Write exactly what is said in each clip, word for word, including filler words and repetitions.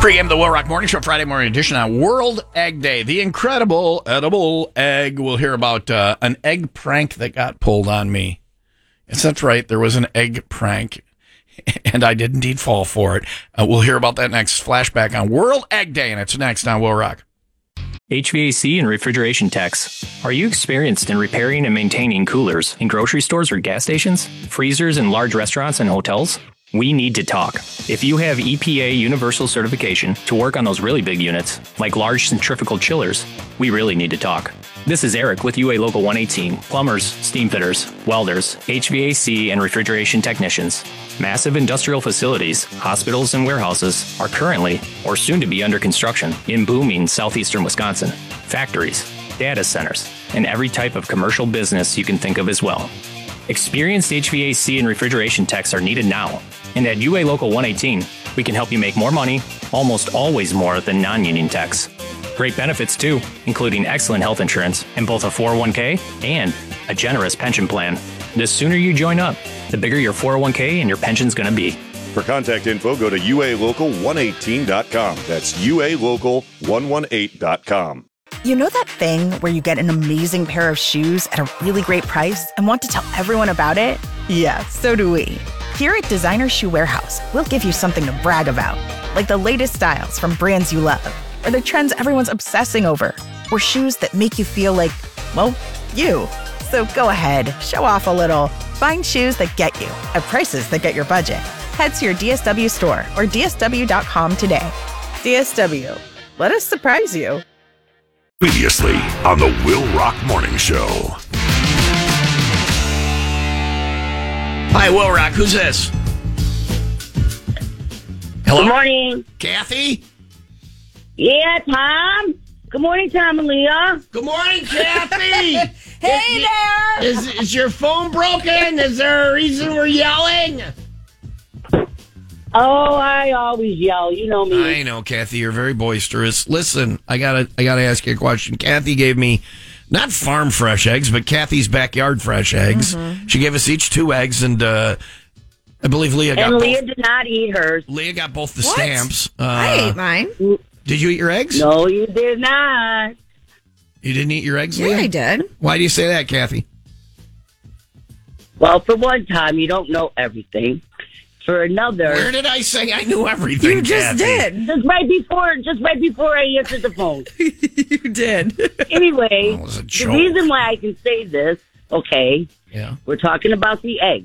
Pre-game of the Will Rock Morning Show, Friday morning edition on World Egg Day. The incredible edible egg. We'll hear about uh, an egg prank that got pulled on me. Yes, that's right. There was an egg prank, and I did indeed fall for it. Uh, we'll hear about that next. Flashback on World Egg Day, and it's next on Will Rock. H V A C and refrigeration techs. Are you experienced in repairing and maintaining coolers in grocery stores or gas stations, freezers in large restaurants and hotels? We need to talk. If you have E P A universal certification to work on those really big units, like large centrifugal chillers, we really need to talk. This is Eric with U A Local one eighteen, plumbers, steam fitters, welders, H V A C and refrigeration technicians. Massive industrial facilities, hospitals, and warehouses are currently or soon to be under construction in booming southeastern Wisconsin. Factories, data centers, and every type of commercial business you can think of as well. Experienced H V A C and refrigeration techs are needed now. And at U A Local one eighteen, we can help you make more money, almost always more than non-union techs. Great benefits too, including excellent health insurance and both a four oh one k and a generous pension plan. The sooner you join up, the bigger your four oh one k and your pension's going to be. For contact info, go to U A local one eighteen dot com. That's U A local one eighteen dot com. You know that thing where you get an amazing pair of shoes at a really great price and want to tell everyone about it? Yeah, so do we. Here at Designer Shoe Warehouse, we'll give you something to brag about, like the latest styles from brands you love, or the trends everyone's obsessing over, or shoes that make you feel like, well, you. So go ahead, show off a little. Find shoes that get you at prices that get your budget. Head to your D S W store or D S W dot com today. D S W, let us surprise you. Previously on the Will Rock Morning Show. Hi, Will Rock. Who's this? Hello? Good morning. Kathy? Yeah, Tom. Good morning, Tom and Leah. Good morning, Kathy. Hey is, there. Is, is your phone broken? Is there a reason we're yelling? Oh, I always yell. You know me. I know, Kathy. You're very boisterous. Listen, I gotta, I gotta ask you a question. Kathy gave me not farm fresh eggs, but Kathy's backyard fresh eggs. Mm-hmm. She gave us each two eggs, and uh, I believe Leah got. And both. Leah did not eat hers. Leah got both the What? stamps. Uh, I ate mine. Did you eat your eggs? No, you did not. You didn't eat your eggs, Yeah, Leah? I did. Why do you say that, Kathy? Well, for one time, you don't know everything. For another, Where did I say I knew everything? You just Kathy? did. just right before, just right before I answered the phone. You did. Anyway, That was a the joke. reason why I can say this, okay, Yeah. we're talking about the eggs.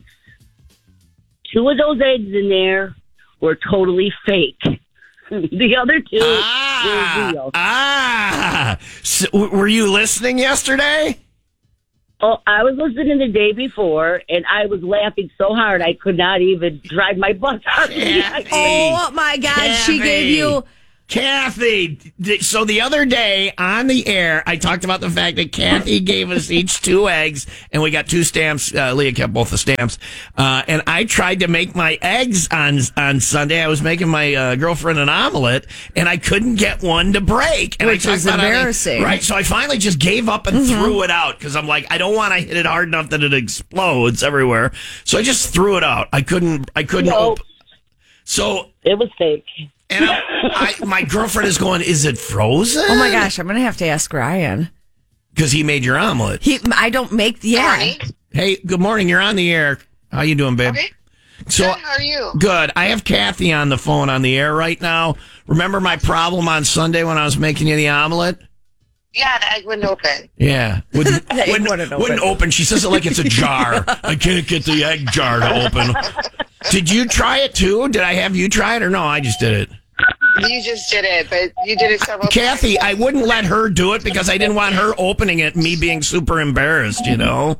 Two of those eggs in there were totally fake. The other two Ah, were real. ah. So, w- were you listening yesterday? Oh, I was listening the day before, and I was laughing so hard I could not even drive my bus out. Kathy. Oh my God, she Kathy. gave you. Kathy, th- so the other day on the air, I talked about the fact that Kathy gave us each two eggs, and we got two stamps. Uh, Leah kept both the stamps. Uh, and I tried to make my eggs on on Sunday. I was making my uh, girlfriend an omelet, and I couldn't get one to break. And Which I talked is about how they- embarrassing. right, so I finally just gave up and mm-hmm. threw it out, because I'm like, I don't want to hit it hard enough that it explodes everywhere. So I just threw it out. I couldn't, I couldn't No. open. So... It was fake. And I, I, my girlfriend is going, is it frozen? Oh my gosh, I'm gonna have to ask Ryan. Because he made your omelet. He, I don't make. Yeah. Hey, good morning. You're on the air. How you doing, babe? Okay. So, Good, how are you? Good. I have Kathy on the phone on the air right now. Remember my problem on Sunday when I was making you the omelet? Yeah, the egg wouldn't open. Yeah. Wouldn't, egg wouldn't, wouldn't open. wouldn't open. She says it like it's a jar. I can't get the egg jar to open. Did you try it too? Did I have you try it or no? I just did it. You just did it, but you did it several Kathy, times. I wouldn't let her do it because I didn't want her opening it, me being super embarrassed, you know?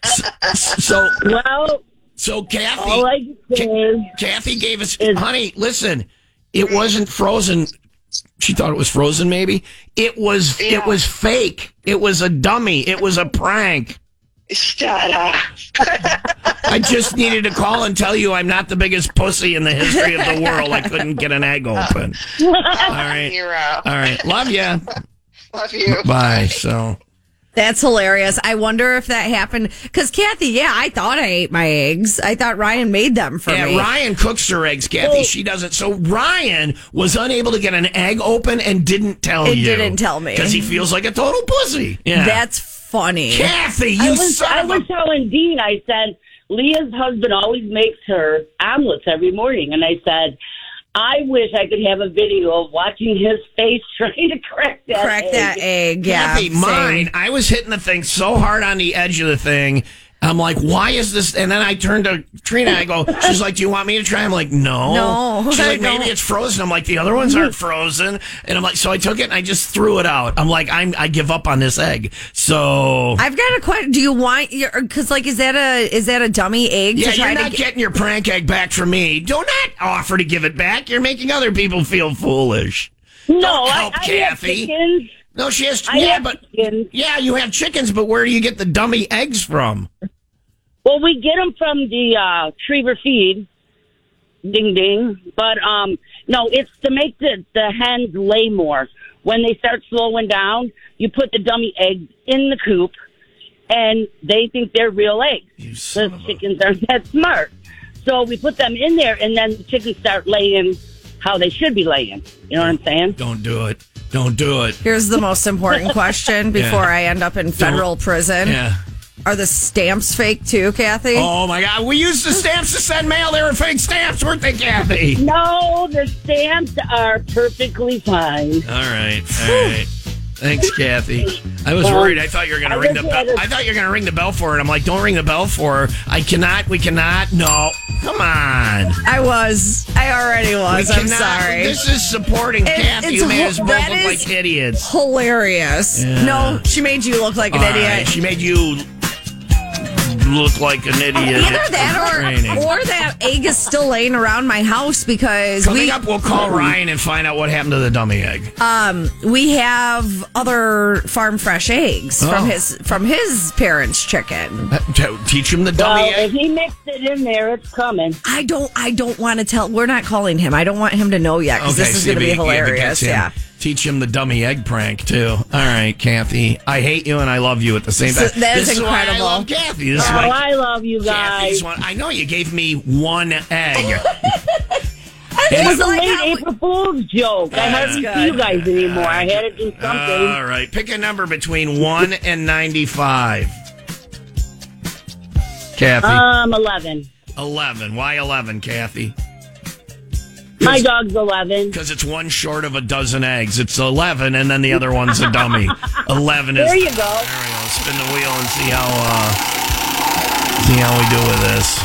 So, Well, so Kathy, all I can say is, Kathy gave us, is- honey, listen, it wasn't frozen. She thought it was frozen, maybe. It was, Yeah. it was fake. It was a dummy. It was a prank. Shut up. I just needed to call and tell you I'm not the biggest pussy in the history of the world. I couldn't get an egg open. All right. Hero. All right. Love ya. Love you. Bye. So, That's hilarious. I wonder if that happened because Kathy, yeah, I thought I ate my eggs. I thought Ryan made them for yeah, me. Ryan cooks her eggs, Kathy. She doesn't. So Ryan was unable to get an egg open and didn't tell It you. didn't tell me. Because he feels like a total pussy. Yeah. That's funny. Kathy, you I was, son I of was a... telling Dean, I said, Leah's husband always makes her omelets every morning. And I said, I wish I could have a video of watching his face trying to crack that Crack egg. that egg. Yeah, Kathy, same. mine, I was hitting the thing so hard on the edge of the thing. I'm like, why is this? And then I turned to Trina. I go, she's like, do you want me to try? I'm like, no. No, She's like, I maybe don't. it's frozen. I'm like, the other ones aren't frozen. And I'm like, so I took it and I just threw it out. I'm like, I'm, I give up on this egg. So. I've got a question. Do you want your? Because like, is that a is that a dummy egg? Yeah, to try you're to not get, getting your prank egg back from me. Do not offer to give it back. You're making other people feel foolish. No, Don't I, help I have Kathy. chickens. No, she has. I yeah, have but chickens. yeah, you have chickens, but where do you get the dummy eggs from? Well, we get them from the uh, Triever feed. Ding, ding. But, um, no, it's to make the, the hens lay more. When they start slowing down, you put the dummy eggs in the coop, and they think they're real eggs. You son The of a- chickens aren't that smart. So we put them in there, and then the chickens start laying how they should be laying. You know what I'm saying? Don't do it. Don't do it. Here's the most important question before I end up in federal prison. Yeah. Are the stamps fake too, Kathy? Oh my God! We used the stamps to send mail. They were fake stamps, weren't they, Kathy? No, the stamps are perfectly fine. All right, all right. Thanks, Kathy. I was worried. I thought you were going to I ring the just bell. had a- I thought you were going to ring the bell for it. I'm like, don't ring the bell for her. I cannot. We cannot. No. Come on. I was. I already was. We I'm cannot- sorry. This is supporting It- Kathy, it's who made ho- us both that look is like idiots. Hilarious. Yeah. No, she made you look like an All idiot. right, she made you look like an idiot. Either that or, Training. or that egg is still laying around my house because Coming we up, we'll call Ryan and find out what happened to the dummy egg. um we have other farm fresh eggs Oh. from his from his parents' chicken. To teach him the dummy Well, if egg. he mixed it in there, it's coming. I don't I don't want to tell. We're not calling him. I don't want him to know yet because this is see going to if be he- if it hilarious. gets him. Yeah. Teach him the dummy egg prank too. All right, Kathy. I hate you and I love you at the same So time. that is this incredible. Is why I love Kathy. This is Oh, why I love you Kathy's guys. one. I know you gave me one egg. It It was was a like late how- April Fool's joke. I hardly see you guys anymore. I had to do something. All right, pick a number between one and ninety-five. Kathy, Um, eleven. eleven. Why eleven, Kathy? My dog's eleven. Because it's one short of a dozen eggs. It's eleven, and then the other one's a dummy. eleven is. There you go. There we go. Spin the wheel and see how uh, see how we do with this.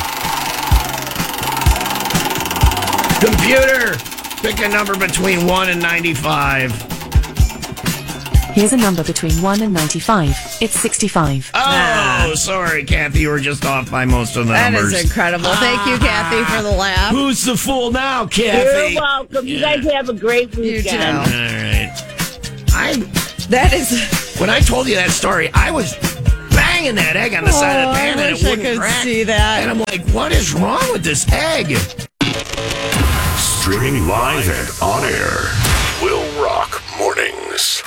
Computer, pick a number between one and ninety-five. Here's a number between one and ninety-five. It's sixty-five. Oh, sorry, Kathy. You were just off by most of the That numbers. is incredible. Thank you, Kathy, for the laugh. Who's the fool now, Kathy? You're welcome. You Yeah. guys have a great You weekend. too. All right. I That is. when I told you that story, I was banging that egg on the side of Oh, the I pan and wish it I wouldn't could crack. see that. And I'm like, what is wrong with this egg? Streaming live and on air. Will Rock Mornings.